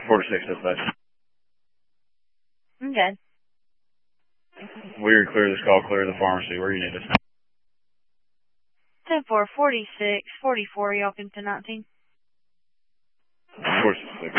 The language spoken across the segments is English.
46 dispatch. Okay. We're clear this call, clear the pharmacy. Where you need us? 10-4, 46, 44, y'all can 1019. 46.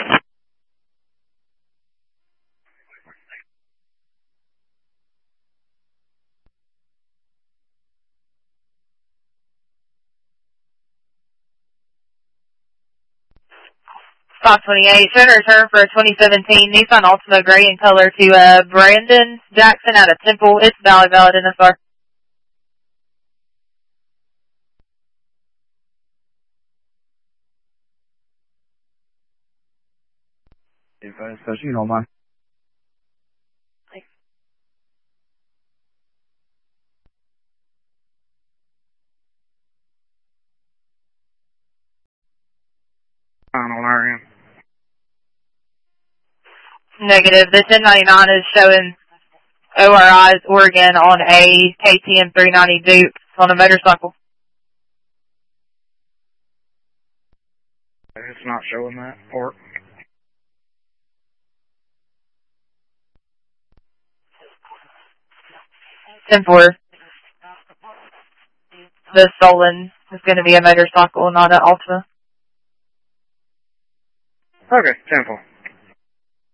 Stock 28, trying to return for a 2017 Nissan Altima gray in color to Brandon Jackson out of Temple. It's valid NSR. If I suppose you don't mind. On our end. Negative. The 1099 is showing ORI's Oregon on a KTM 390 Duke on a motorcycle. It's not showing that port. Ten-4. The stolen is going to be a motorcycle, not an Altima. Okay, 10-4.